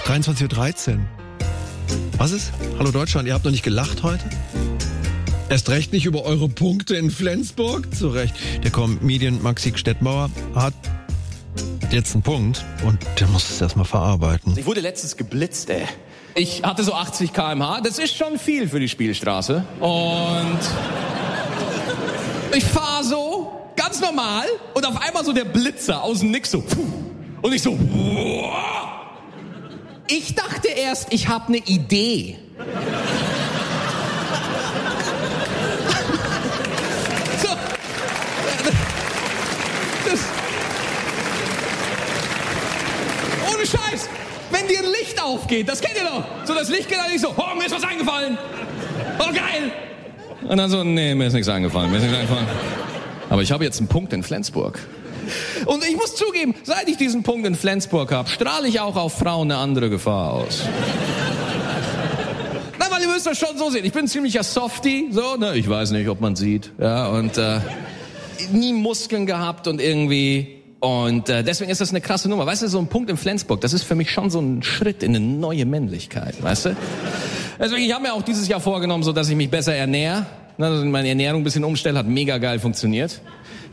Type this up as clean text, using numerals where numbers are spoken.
23:13 Uhr. Was ist? Hallo Deutschland, ihr habt noch nicht gelacht heute? Erst recht nicht über eure Punkte in Flensburg? Zu Recht. Der Comedian Maxi Stettmauer hat jetzt einen Punkt und der muss es erstmal verarbeiten. Ich wurde letztens geblitzt, ey. Ich hatte so 80 km/h, das ist schon viel für die Spielstraße. Und ich fahre so, ganz normal, und auf einmal so der Blitzer aus dem Nix so. Und ich so, wow. Ich dachte erst, ich habe eine Idee. So. Ohne Scheiß. Wenn dir ein Licht aufgeht, das kennt ihr doch. So, das Licht geht dann nicht so, oh, mir ist was eingefallen. Oh, geil. Und dann so, nee, mir ist nichts eingefallen. Aber ich habe jetzt einen Punkt in Flensburg. Und ich muss zugeben, seit ich diesen Punkt in Flensburg habe, strahle ich auch auf Frauen eine andere Gefahr aus. Na, weil ihr müsst das schon so sehen. Ich bin ein ziemlicher Softie, so, ne? Ich weiß nicht, ob man sieht. Ja, und nie Muskeln gehabt und irgendwie. Und deswegen ist das eine krasse Nummer. Weißt du, so ein Punkt in Flensburg, das ist für mich schon so ein Schritt in eine neue Männlichkeit, weißt du? Also ich habe mir auch dieses Jahr vorgenommen, so dass ich mich besser ernähre. Meine Ernährung ein bisschen umstelle, hat mega geil funktioniert.